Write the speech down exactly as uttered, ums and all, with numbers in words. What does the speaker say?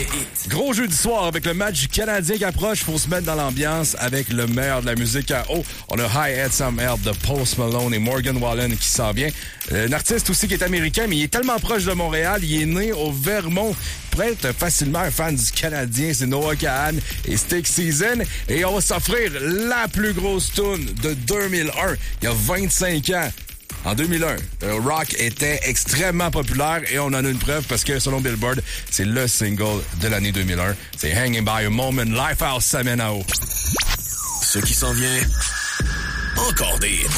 hits. Gros jeudi soir avec le match du Canadien qui approche. Faut se mettre dans l'ambiance avec le meilleur de la musique à haut. On a High Head Some Help de Post Malone et Morgan Wallen qui s'en vient. Un artiste aussi qui est américain, mais il est tellement proche de Montréal. Il est né au Vermont. Il pourrait être facilement un fan du Canadien. C'est Noah Kahan et Stick Season. Et on va s'offrir la plus grosse toune de deux mille un. Il y a vingt-cinq ans. En deux mille un, le rock était extrêmement populaire et on en a une preuve parce que selon Billboard, c'est le single de l'année deux mille un. C'est Hanging by a Moment, Lifehouse Samenao. Ce qui s'en vient, encore des hits.